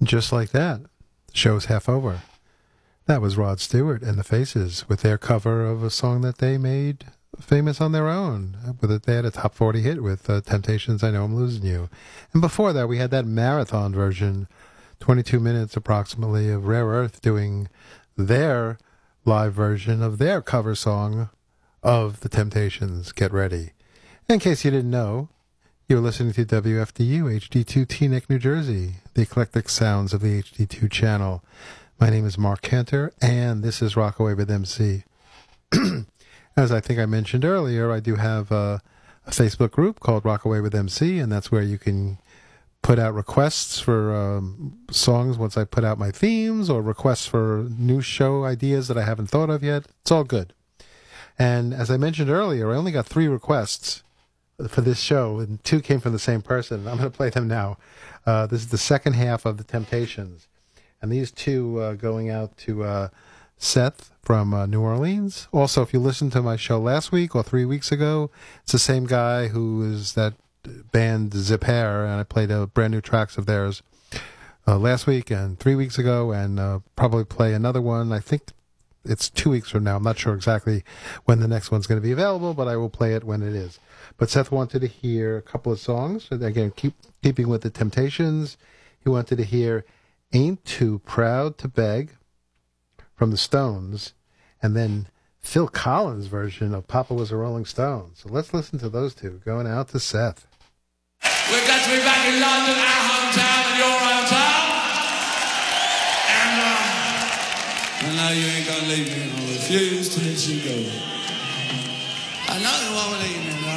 just like that, the show's half over. That was Rod Stewart and the Faces with their cover of a song that they made famous on their own. They had a top 40 hit with Temptations' I Know I'm Losing You. And before that, we had that marathon version, 22 minutes approximately, of Rare Earth doing their live version of their cover song of the Temptations, Get Ready. In case you didn't know, you're listening to WFDU HD2 Teaneck, New Jersey, the eclectic sounds of the HD2 channel. My name is Mark Cantor, and this is Rockaway with MC. As I think I mentioned earlier, I do have a Facebook group called Rockaway with MC, and that's where you can put out requests for songs once I put out my themes, or requests for new show ideas that I haven't thought of yet. It's all good. And as I mentioned earlier, I only got 3 requests for this show, and 2 came from the same person. I'm going to play them now. This is the second half of the Temptations. And these 2 going out to Seth from New Orleans. Also, if you listened to my show last week or 3 weeks ago, it's the same guy who is that band Zip Hair, and I played brand new tracks of theirs last week and 3 weeks ago, and probably play another one. I think it's 2 weeks from now. I'm not sure exactly when the next one's going to be available, but I will play it when it is. But Seth wanted to hear a couple of songs. Again, keeping with the Temptations, he wanted to hear Ain't Too Proud to Beg from the Stones, and then Phil Collins' version of Papa Was a Rolling Stone. So let's listen to those 2, going out to Seth. We're glad to be back in London, our hometown and your hometown. And I know you ain't gonna leave me, and I refuse to let you go. I know you won't leave me.